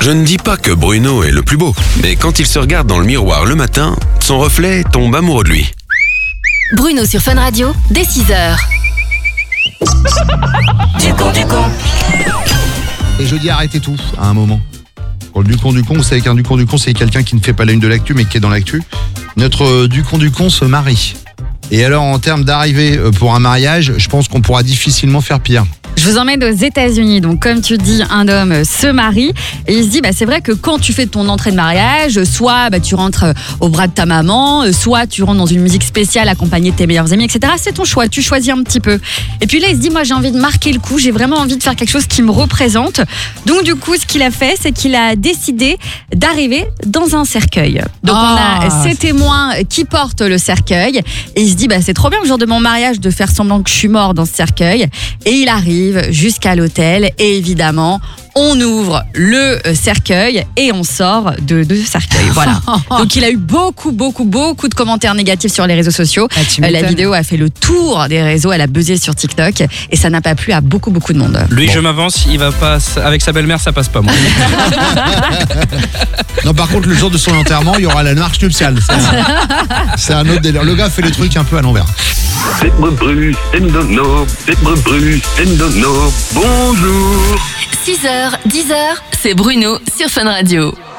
Je ne dis pas que Bruno est le plus beau, mais quand il se regarde dans le miroir le matin, son reflet tombe amoureux de lui. Bruno sur Fun Radio, dès 6h. Du con. Et je dis arrêtez tout à un moment. Pour le du con, vous savez qu'un du con, c'est quelqu'un qui ne fait pas la une de l'actu, mais qui est dans l'actu. Notre du con se marie. Et alors, en termes d'arrivée pour un mariage, je pense qu'on pourra difficilement faire pire. Je vous emmène aux États-Unis. Donc, comme tu dis, un homme se marie et il se dit, c'est vrai que quand tu fais ton entrée de mariage, soit tu rentres au bras de ta maman, soit tu rentres dans une musique spéciale accompagnée de tes meilleurs amis, etc. C'est ton choix. Tu choisis un petit peu. Et puis là, il se dit, moi, j'ai envie de marquer le coup. J'ai vraiment envie de faire quelque chose qui me représente. Donc, du coup, ce qu'il a fait, c'est qu'il a décidé d'arriver dans un cercueil. Donc, on a ses témoins qui portent le cercueil et il se dit, c'est trop bien le jour de mon mariage de faire semblant que je suis mort dans ce cercueil. Et il arrive jusqu'à l'hôtel et évidemment on ouvre le cercueil et on sort de ce cercueil. Voilà. Donc il a eu beaucoup de commentaires négatifs sur les réseaux sociaux. La vidéo a fait le tour des réseaux, elle a buzzé sur TikTok et ça n'a pas plu à beaucoup de monde. Lui, je m'avance, il va pas avec sa belle-mère, ça passe pas moi. Non, par contre, le jour de son enterrement, il y aura la marche nuptiale. C'est un autre délire. Le gars fait les trucs un peu à l'envers. C'est Bruce Ndono, bonjour. 6h, 10h, c'est Bruno sur Fun Radio.